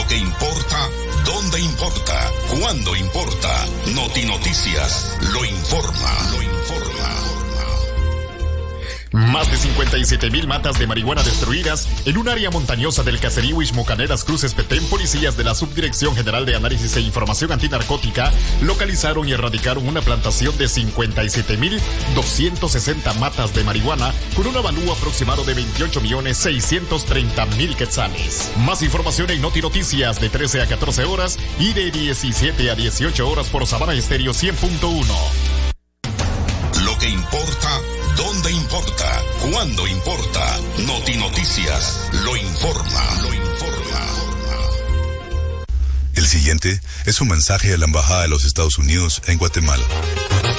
que importa, dónde importa, cuándo importa. Notinoticias lo informa. Más de 57,000 matas de marihuana destruidas en un área montañosa del caserío Ixmocaneras Cruces Petén. Policías de la Subdirección General de Análisis e Información Antinarcótica localizaron y erradicaron una plantación de 57,260 matas de marihuana con un avalúo aproximado de 28,630,000 quetzales. Más información en Notinoticias de 13 a 14 horas y de 17 a 18 horas por Sabana Estéreo 100.1. Lo que importa, dónde importa, cuándo importa. Notinoticias lo informa. El siguiente es un mensaje de la Embajada de los Estados Unidos en Guatemala.